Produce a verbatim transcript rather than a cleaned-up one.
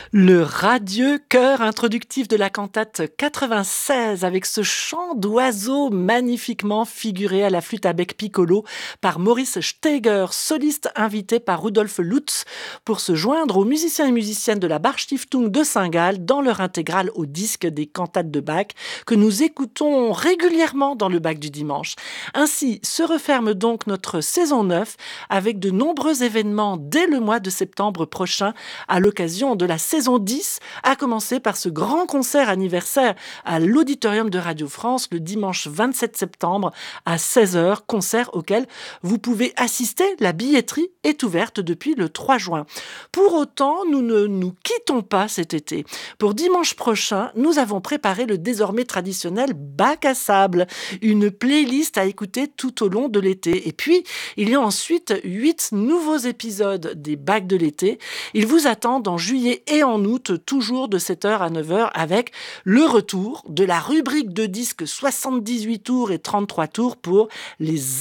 Le radieux chœur introductif de la cantate quatre-vingt-seize avec ce chant d'oiseau magnifiquement figuré à la flûte à bec piccolo par Maurice Steiger, soliste invité par Rudolf Lutz pour se joindre aux musiciens et musiciennes de la Bachstiftung de Saint-Gall dans leur intégrale au disque des cantates de Bach que nous écoutons régulièrement dans le Bach du dimanche. Ainsi se referme donc notre saison neuf avec de nombreux événements dès le mois de septembre prochain à l'occasion de la saison dix, à commencer par ce grand concert anniversaire à l'Auditorium de Radio France le dimanche vingt-sept septembre à seize heures, concert auquel vous pouvez assister. La billetterie est ouverte depuis le trois juin. Pour autant, nous ne nous quittons pas cet été. Pour dimanche prochain, nous avons préparé le désormais traditionnel Bac à sable, une playlist à écouter tout au long de l'été. Et puis, il y a ensuite huit nouveaux épisodes des Bacs de l'été. Ils vous attendent en juillet et en août, toujours de sept heures à neuf heures, avec le retour de la rubrique de disques soixante-dix-huit tours et trente-trois tours pour les